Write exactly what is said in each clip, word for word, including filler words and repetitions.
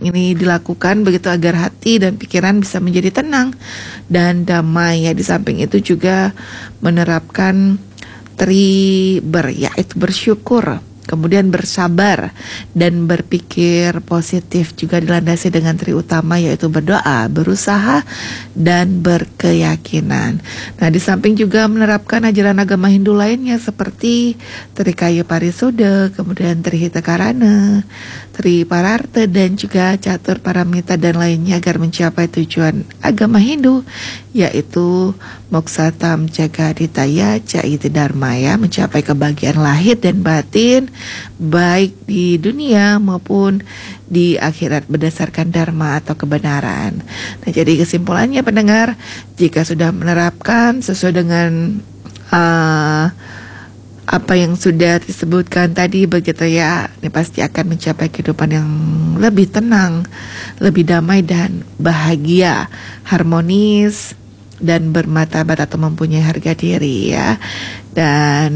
ini dilakukan begitu agar hati dan pikiran bisa menjadi tenang dan damai ya. Di samping itu juga menerapkan triber, yaitu bersyukur, kemudian bersabar dan berpikir positif, juga dilandasi dengan tri utama yaitu berdoa, berusaha dan berkeyakinan. Nah, di samping juga menerapkan ajaran agama Hindu lainnya seperti Trikaya Parisuddha, kemudian Trihita Karana, Tri Pararta dan juga Catur Paramita dan lainnya agar mencapai tujuan agama Hindu yaitu Moksatam Jagaditaya Caiti Dharma ya, mencapai kebahagiaan lahir dan batin baik di dunia maupun di akhirat berdasarkan dharma atau kebenaran. Nah, jadi kesimpulannya pendengar, jika sudah menerapkan sesuai dengan uh, apa yang sudah disebutkan tadi begitu ya, ini pasti akan mencapai kehidupan yang lebih tenang, lebih damai dan bahagia, harmonis dan bermartabat atau mempunyai harga diri ya. Dan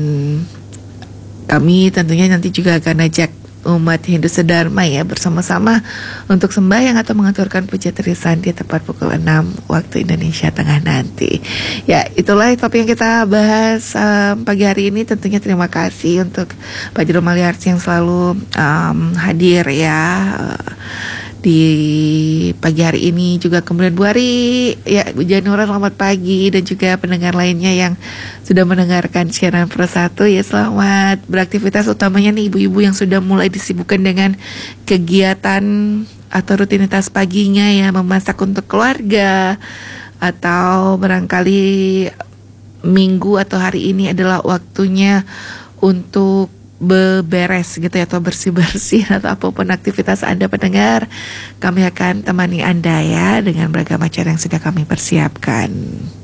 kami tentunya nanti juga akan ajak umat Hindu sedharma ya bersama-sama untuk sembahyang atau mengaturkan puja trisandi tepat pukul enam waktu Indonesia Tengah nanti. Ya, itulah topik yang kita bahas um, pagi hari ini. Tentunya terima kasih untuk Pak Jero Maliarsi yang selalu um, hadir ya uh, di pagi hari ini, juga kemudian Bu Ari, ya Bu Janura selamat pagi, dan juga pendengar lainnya yang sudah mendengarkan siaran Persatu ya, selamat beraktivitas, utamanya nih ibu-ibu yang sudah mulai disibukkan dengan kegiatan atau rutinitas paginya ya, memasak untuk keluarga, atau barangkali minggu atau hari ini adalah waktunya untuk beberes gitu ya, atau bersih-bersih atau apapun aktivitas Anda pendengar. Kami akan temani Anda ya dengan beragam acara yang sudah kami persiapkan.